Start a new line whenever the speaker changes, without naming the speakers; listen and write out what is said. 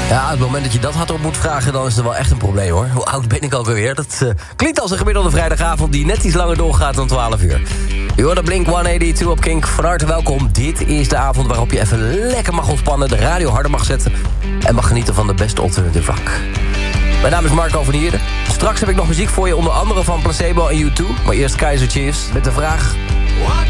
Ja, op het moment dat je dat hardop moet vragen, dan is het wel echt een probleem, hoor. Hoe oud ben ik ook alweer? Dat klinkt als een gemiddelde vrijdagavond die net iets langer doorgaat dan 12 uur. Je hoort de Blink 182 op Kink. Van harte welkom. Dit is de avond waarop je even lekker mag ontspannen, de radio harder mag zetten en mag genieten van de beste alternative rock. Mijn naam is Marco van Hierden. Straks heb ik nog muziek voor je, onder andere van Placebo en U2. Maar eerst Kaiser Chiefs met de vraag: